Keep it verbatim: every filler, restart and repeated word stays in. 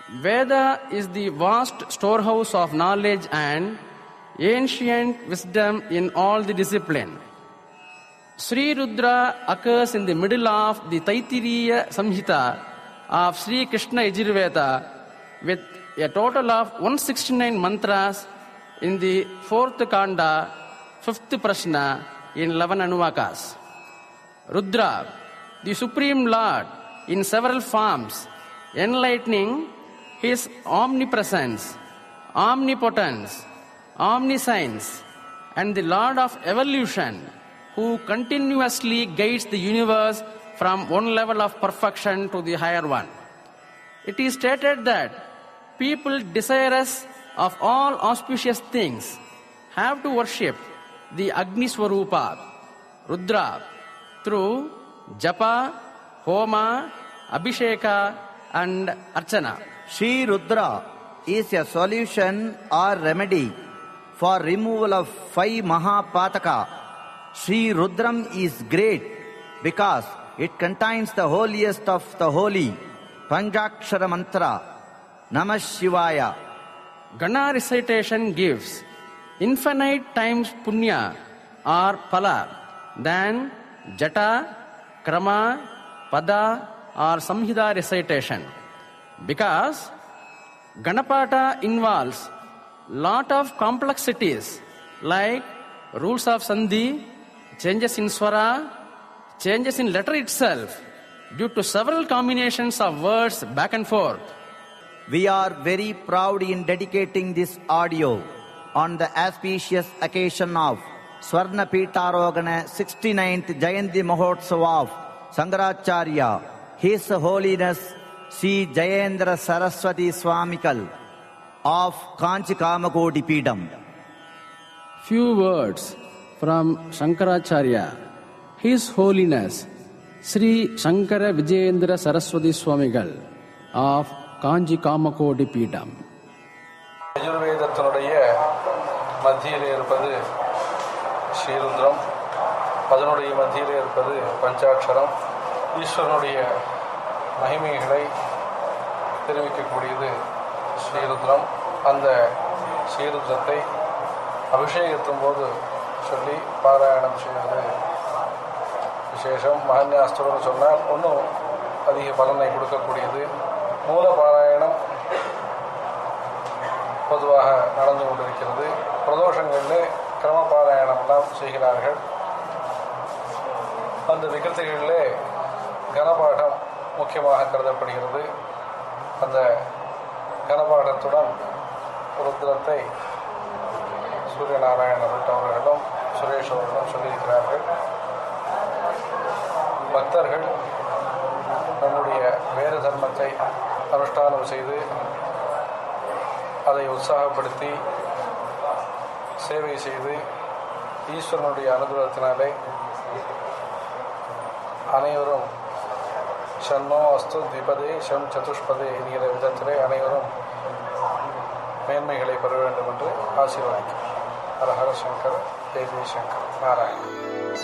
Veda is the vast storehouse of knowledge and ancient wisdom in all the discipline. Sri Rudra occurs in the middle of the Taittiriya Samhita of Sri Krishna Yajurveda with a total of one hundred sixty-nine mantras in the fourth Kanda, fifth Prashna in eleven Anuvakas. Rudra, the Supreme Lord in several forms, enlightening His omnipresence, omnipotence, omniscience, and the Lord of evolution, who continuously guides the universe from one level of perfection to the higher one. It is stated that people desirous of all auspicious things have to worship the Agni Swarupa, Rudra, through Japa, Homa, Abhisheka, and Archana. Sri Rudra is a solution or remedy for removal of five Mahapataka. Sri Rudram is great because it contains the holiest of the holy, Panchakshara Mantra, Namah Shivaya. Gana recitation gives infinite times punya or pala than jata, krama, pada or samhita recitation. Because Ganapata involves lot of complexities like rules of sandhi, changes in swara, changes in letter itself due to several combinations of words back and forth. We are very proud in dedicating this audio on the auspicious occasion of Swarna Pitarogana sixty-ninth Jayanti Mahotsava of Sankaracharya, His Holiness Sri Jayendra Saraswati Swamikal of Kanchi Kamakodi Peedam. Few words from Shankaracharya. His Holiness Sri Shankara Vijayendra Saraswati Swamigal of Kanchi Kamakodi Peedam. யஜுர்வேதத்தினுடைய மத்தியிலே இருப்பது ஸ்ரீருத்ரம், அதனுடைய மத்தியிலே இருப்பது பஞ்சாட்சரம். ஈஸ்வரனுடைய மகிமைகளை தெரிவிக்கக்கூடியது ஸ்ரீருத்ரம். அந்த ஸ்ரீருத்ரத்தை அபிஷேகத்தின் போது சொல்லி பாராயணம் செய்வது விசேஷம். மகன்யாஸ்திரம்னு சொன்னால் ஒன்றும் அதிக பலனை கொடுக்கக்கூடியது. மூல பாராயணம் பொதுவாக நடந்து கொண்டிருக்கிறது. பிரதோஷங்களில் கிரம பாராயணம்லாம் செய்கிறார்கள். அந்த நிகழ்ச்சிகளிலே கனபாடம் முக்கியமாக கருதப்படுகிறது. அந்த கனபாடத்துடன் ருத்ரத்தை சூரியநாராயண பட் அவர்களும் சுரேஷ் அவர்களும் சொல்லியிருக்கிறார்கள். பக்தர்கள் நம்முடைய வேத தர்மத்தை அனுஷ்டானம் செய்து அதை உற்சாகப்படுத்தி சேவை செய்து ஈஸ்வரனுடைய அனுகிரகத்தினாலே அனைவரும் ஷன்னோ அஸ்து திபதே ஷம் சதுஷ்பதே என்கிற விதத்திலே அனைவரும் மேன்மைகளை பெற வேண்டும் என்று ஆசீர்வதிக்கிறேன். ஹர ஹர சங்கர், ஜெய் ஜெய் சங்கர், நாராயணன்.